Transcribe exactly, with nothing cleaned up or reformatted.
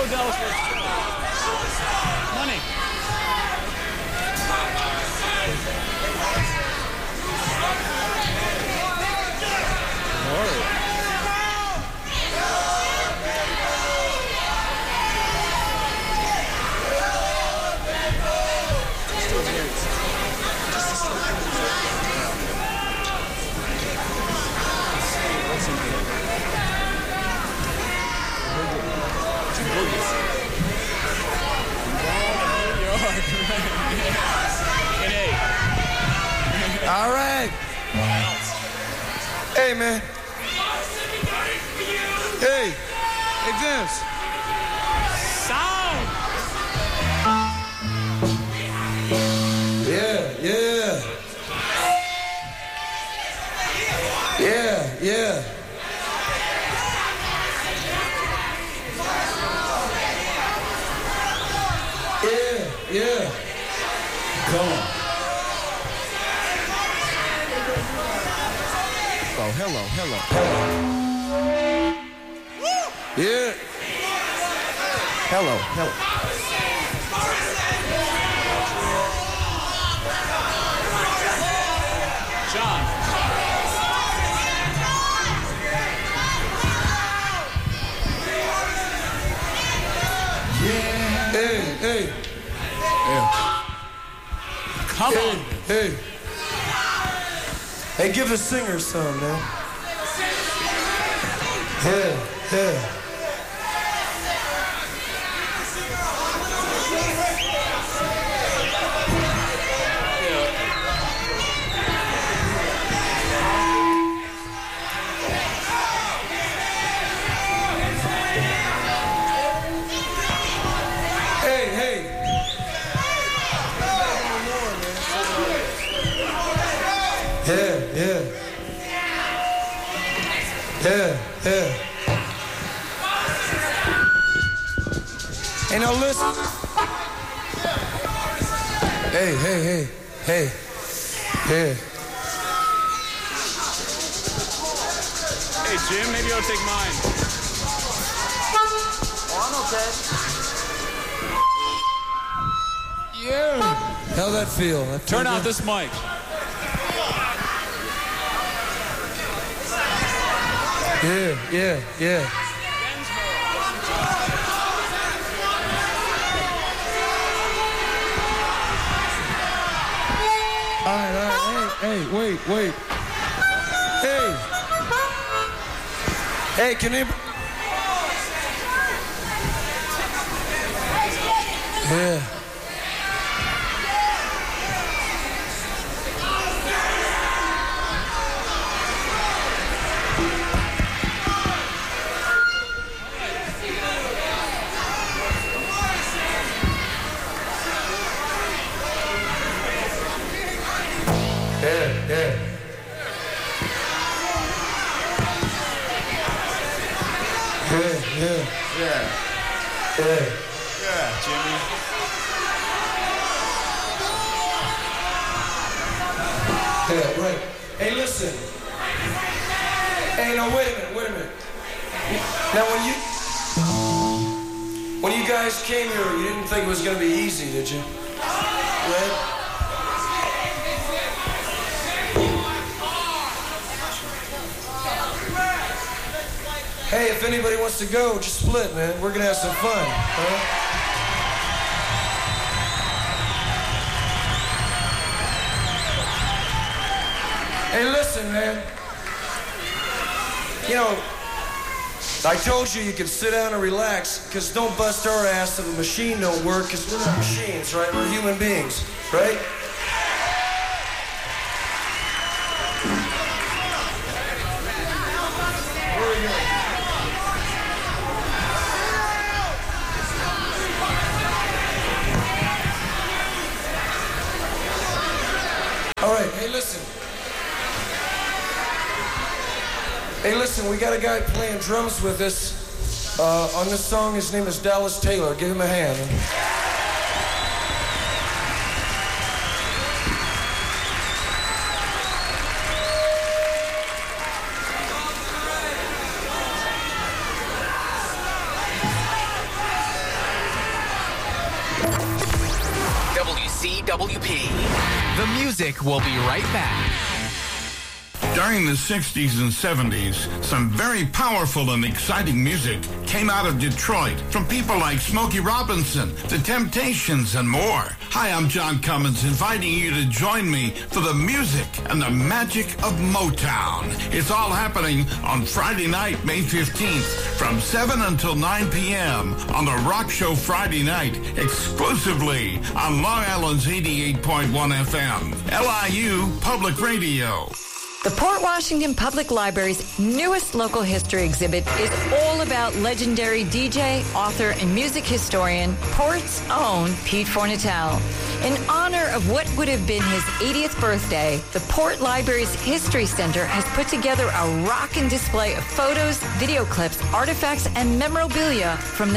Dallas works. Money. Oh. All right. Hey, man. Hey. Hey, Vince. Sound. Yeah, yeah. Yeah, yeah. Yeah, yeah. Come on. Oh, hello, hello, hello. Yeah. Hello, hello. John. Yeah. Hey, hey. Yeah. Come hey, on. Hey. Hey, give the singer some, man. Yeah, yeah. Hey, hey. Yeah, yeah. Yeah, yeah. Hey, now listen. Hey, hey, hey, hey. Yeah. Hey, Jim, maybe I'll take mine. Oh, I'm okay. Yeah. How'd that feel? That Turn feel out good? this mic. Yeah, yeah, yeah. All right, all right. Hey, hey, wait, wait. Hey. Hey, can you... Yeah. Yeah, yeah. Yeah, yeah. Yeah. Yeah. Yeah, Jimmy. Yeah, right. Hey, listen. Hey, no, wait a minute, wait a minute. Now, when you... When you guys came here, you didn't think it was gonna be easy, did you? Right? Hey, if anybody wants to go, just split, man. We're gonna have some fun, huh? Hey, listen, man. You know, I told you you could sit down and relax, because don't bust our ass if the machine don't work, because we're not machines, right? We're human beings, right? All right, hey, listen. Hey, listen, we got a guy playing drums with us uh, on this song. His name is Dallas Taylor. Give him a hand. W P. The music will be right back. During the sixties and seventies, some very powerful and exciting music came out of Detroit from people like Smokey Robinson, The Temptations, and more. Hi, I'm John Cummins, inviting you to join me for the music and the magic of Motown. It's all happening on Friday night, May fifteenth, from seven until nine p.m. on the Rock Show Friday night, exclusively on Long Island's eighty-eight point one F M, L I U Public Radio. The Port Washington Public Library's newest local history exhibit is all about legendary D J, author, and music historian, Port's own Pete Fornatale. In honor of what would have been his eightieth birthday, the Port Library's History Center has put together a rockin' display of photos, video clips, artifacts, and memorabilia from the